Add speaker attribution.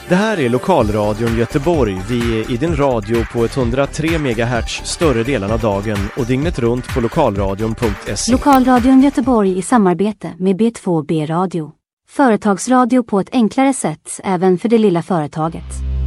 Speaker 1: Det här är Lokalradion Göteborg. Vi är i din radio på 103 MHz större delen av dagen och dygnet runt på lokalradion.se.
Speaker 2: Lokalradion Göteborg i samarbete med B2B Radio. Företagsradio på ett enklare sätt även för det lilla företaget.